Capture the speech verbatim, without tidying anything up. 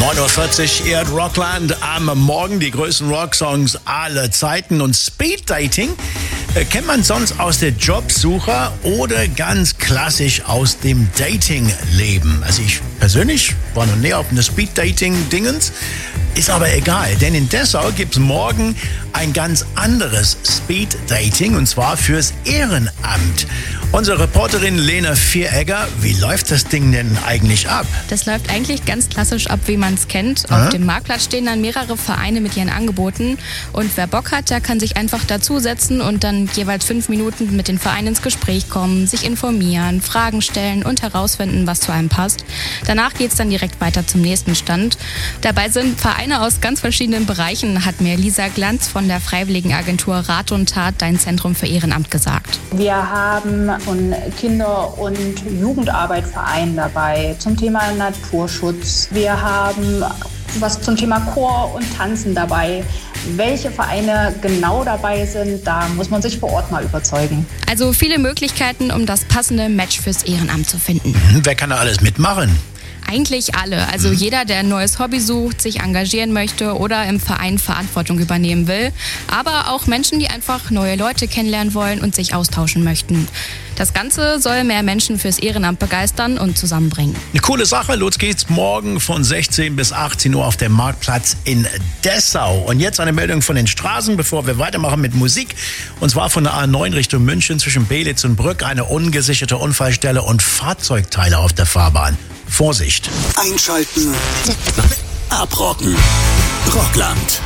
neun Uhr vierzig, ihr hört Rockland am Morgen, die größten Rocksongs aller Zeiten. Und Speeddating äh, kennt man sonst aus der Jobsuche oder ganz klassisch aus dem Datingleben. Also ich persönlich war noch nie auf einer Speeddating-Dingens, ist aber egal, denn in Dessau gibt's morgen ein ganz anderes Speeddating und zwar fürs Ehrenamt. Unsere Reporterin Lena Vieregger, wie läuft das Ding denn eigentlich ab? Das läuft eigentlich ganz klassisch ab, wie man es kennt. Aha. Auf dem Marktplatz stehen dann mehrere Vereine mit ihren Angeboten. Und wer Bock hat, der kann sich einfach dazusetzen und dann jeweils fünf Minuten mit den Vereinen ins Gespräch kommen, sich informieren, Fragen stellen und herausfinden, was zu einem passt. Danach geht's dann direkt weiter zum nächsten Stand. Dabei sind Vereine aus ganz verschiedenen Bereichen, hat mir Lisa Glanz von der Freiwilligenagentur Rat und Tat, dein Zentrum für Ehrenamt, gesagt. Wir haben von Kinder- und Jugendarbeit-Vereinen dabei zum Thema Naturschutz. Wir haben was zum Thema Chor und Tanzen dabei. Welche Vereine genau dabei sind, da muss man sich vor Ort mal überzeugen. Also viele Möglichkeiten, um das passende Match fürs Ehrenamt zu finden. Mhm, wer kann da alles mitmachen? Eigentlich alle. Also mhm. jeder, der ein neues Hobby sucht, sich engagieren möchte oder im Verein Verantwortung übernehmen will. Aber auch Menschen, die einfach neue Leute kennenlernen wollen und sich austauschen möchten. Das Ganze soll mehr Menschen fürs Ehrenamt begeistern und zusammenbringen. Eine coole Sache. Los geht's morgen von sechzehn bis achtzehn Uhr auf dem Marktplatz in Dessau. Und jetzt eine Meldung von den Straßen, bevor wir weitermachen mit Musik. Und zwar von der A neun Richtung München zwischen Belitz und Brück. Eine ungesicherte Unfallstelle und Fahrzeugteile auf der Fahrbahn. Vorsicht! Einschalten, abrocken. Rockland.